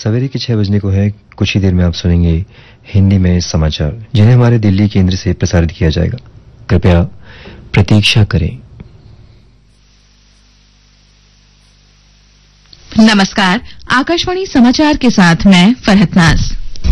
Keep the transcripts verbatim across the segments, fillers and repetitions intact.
सवेरे के छह बजने को है। कुछ ही देर में आप सुनेंगे हिंदी में समाचार, जिन्हें हमारे दिल्ली केंद्र से प्रसारित किया जाएगा। कृपया प्रतीक्षा करें। नमस्कार, आकाशवाणी समाचार के साथ मैं फरहत नाज।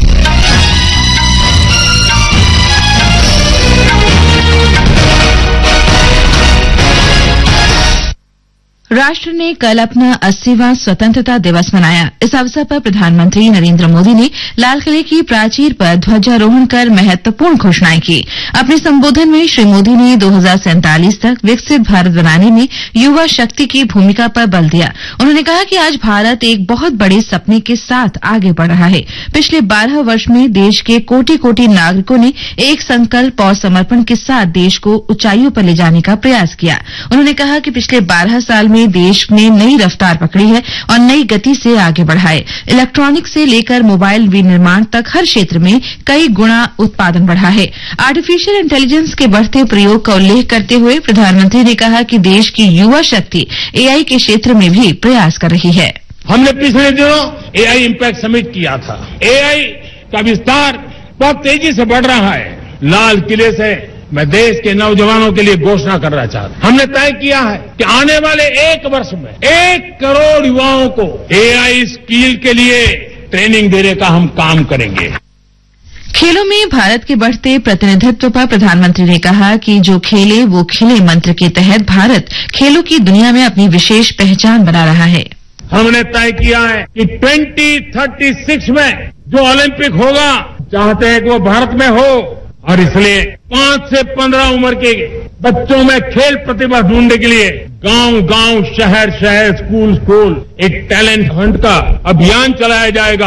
राष्ट्र ने कल अपना अस्सीवां स्वतंत्रता दिवस मनाया। इस अवसर पर प्रधानमंत्री नरेंद्र मोदी ने लाल किले की प्राचीर पर ध्वजारोहण कर महत्वपूर्ण घोषणाएं की। अपने संबोधन में श्री मोदी ने दो हज़ार सैंतालीस तक विकसित भारत बनाने में युवा शक्ति की भूमिका पर बल दिया। उन्होंने कहा कि आज भारत एक बहुत बड़े सपने के साथ आगे बढ़ रहा है। पिछले बारह वर्ष में देश के कोटि कोटि नागरिकों ने एक संकल्प और समर्पण के साथ देश को ऊंचाइयों पर ले जाने का प्रयास किया। उन्होंने कहा कि पिछले बारह साल में देश ने नई रफ्तार पकड़ी है और नई गति से आगे बढ़ा है। इलेक्ट्रॉनिक से लेकर मोबाइल विनिर्माण तक हर क्षेत्र में कई गुना उत्पादन बढ़ा है। आर्टिफिशियल इंटेलिजेंस के बढ़ते प्रयोग का उल्लेख करते हुए प्रधानमंत्री ने कहा कि देश की युवा शक्ति एआई के क्षेत्र में भी प्रयास कर रही है। हमने पिछले दिनों एआई इम्पैक्ट समिट किया था। एआई का विस्तार बहुत तेजी से बढ़ रहा है। लाल किले से मैं देश के नौजवानों के लिए घोषणा करना चाहता हूं। हमने तय किया है कि आने वाले एक वर्ष में एक करोड़ युवाओं को एआई स्किल के लिए ट्रेनिंग देने का हम काम करेंगे। खेलों में भारत के बढ़ते प्रतिनिधित्व पर प्रधानमंत्री ने कहा कि जो खेले वो खिले मंत्र के तहत भारत खेलों की दुनिया में अपनी विशेष पहचान बना रहा है। हमने तय किया है कि ट्वेंटी थर्टी सिक्स में जो ओलंपिक होगा, चाहते हैं कि वो भारत में हो, और इसलिए पांच से पंद्रह उम्र के बच्चों में खेल प्रतिभा ढूंढने के लिए गांव गांव, शहर शहर, स्कूल स्कूल एक टैलेंट हंट का अभियान चलाया जाएगा।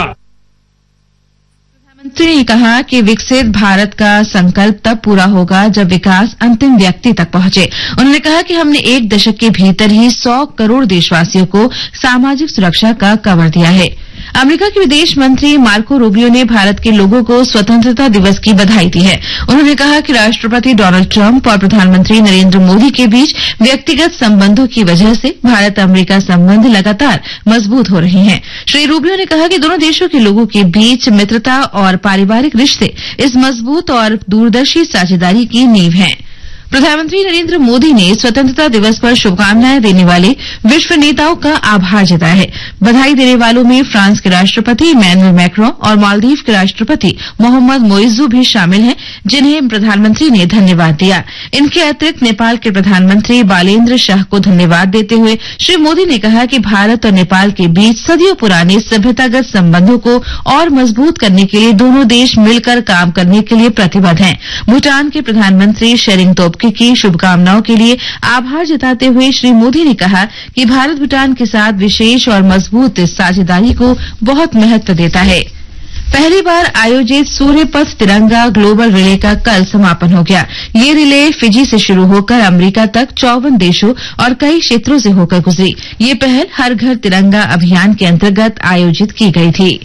प्रधानमंत्री ने कहा कि विकसित भारत का संकल्प तब पूरा होगा जब विकास अंतिम व्यक्ति तक पहुंचे। उन्होंने कहा कि हमने एक दशक के भीतर ही सौ करोड़ देशवासियों को सामाजिक सुरक्षा का कवर दिया है। अमेरिका के विदेश मंत्री मार्को रूबियो ने भारत के लोगों को स्वतंत्रता दिवस की बधाई दी है। उन्होंने कहा कि राष्ट्रपति डोनाल्ड ट्रंप और प्रधानमंत्री नरेंद्र मोदी के बीच व्यक्तिगत संबंधों की वजह से भारत अमेरिका संबंध लगातार मजबूत हो रहे हैं। श्री रूबियो ने कहा कि दोनों देशों के लोगों के बीच मित्रता और पारिवारिक रिश्ते इस मजबूत और दूरदर्शी साझेदारी की नींव हैं। प्रधानमंत्री नरेंद्र मोदी ने स्वतंत्रता दिवस पर शुभकामनाएं देने वाले विश्व नेताओं का आभार जताया है। बधाई देने वालों में फ्रांस के राष्ट्रपति इमैनुअल मैक्रों और मालदीव के राष्ट्रपति मोहम्मद मोइजू भी शामिल हैं, जिन्हें प्रधानमंत्री ने धन्यवाद दिया। इनके अतिरिक्त नेपाल के प्रधानमंत्री बालेन्द्र शाह को धन्यवाद देते हुए श्री मोदी ने कहा कि भारत और नेपाल के बीच सदियों पुराने सभ्यतागत संबंधों को और मजबूत करने के लिए दोनों देश मिलकर काम करने के लिए प्रतिबद्ध हैं। भूटान के प्रधानमंत्री शेरिंग तोब्गे की शुभकामनाओं के लिए आभार जताते हुए श्री मोदी ने कहा कि भारत भूटान के साथ विशेष और मजबूत साझेदारी को बहुत महत्व देता है। पहली बार आयोजित सूर्य पथ तिरंगा ग्लोबल रिले का कल समापन हो गया। ये रिले फिजी से शुरू होकर अमेरिका तक चौवन देशों और कई क्षेत्रों से होकर गुजरी। ये पहल हर घर तिरंगा अभियान के अंतर्गत आयोजित की गई थी।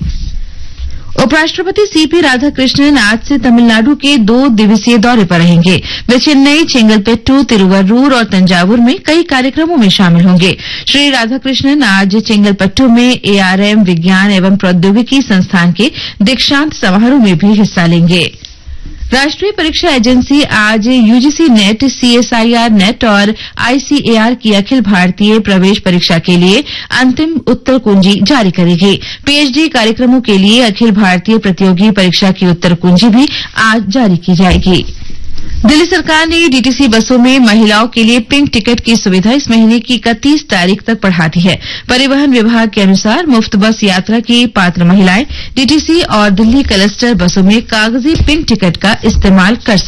उपराष्ट्रपति सीपी राधाकृष्णन आज से तमिलनाडु के दो दिवसीय दौरे पर रहेंगे। वे चेन्नई, चेंगलपेट्टू, तिरुवरूर और तंजावुर में कई कार्यक्रमों में शामिल होंगे। श्री राधाकृष्णन आज चेंगलपेट्टू में एआरएम विज्ञान एवं प्रौद्योगिकी संस्थान के दीक्षांत समारोह में भी हिस्सा लेंगे। राष्ट्रीय परीक्षा एजेंसी आज यूजीसी नेट, सीएसआईआर नेट और आईसीएआर की अखिल भारतीय प्रवेश परीक्षा के लिए अंतिम उत्तर कुंजी जारी करेगी। पीएचडी कार्यक्रमों के लिए अखिल भारतीय प्रतियोगी परीक्षा की उत्तर कुंजी भी आज जारी की जाएगी। दिल्ली सरकार ने डीटीसी बसों में महिलाओं के लिए पिंक टिकट की सुविधा इस महीने की इकतीस तारीख तक बढ़ा दी है। परिवहन विभाग के अनुसार मुफ्त बस यात्रा की पात्र महिलाएं डीटीसी और दिल्ली क्लस्टर बसों में कागजी पिंक टिकट का इस्तेमाल कर